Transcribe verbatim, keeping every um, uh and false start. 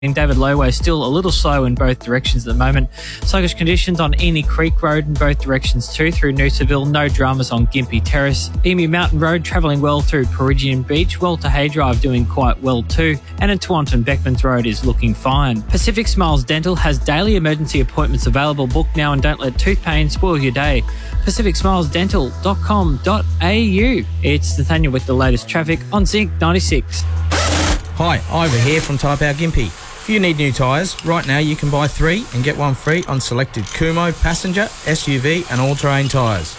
David Lowway still a little slow in both directions at the moment. Sluggish conditions on Eni Creek Road in both directions too through Noosaville. No dramas on Gympie Terrace. Emu Mountain Road travelling well through Perigian Beach. Welter Hay Drive doing quite well too. And in Taunton, Beckmans Road is looking fine. Pacific Smiles Dental has daily emergency appointments available. Book now and don't let tooth pain spoil your day. pacific smiles dental dot com dot a u. It's Nathaniel with the latest traffic on Zinc ninety-six. Hi, Ivor here from Tyre Power Gympie. If you need new tyres, right now you can buy three and get one free on selected Kumho, passenger, S U V and all-terrain tyres.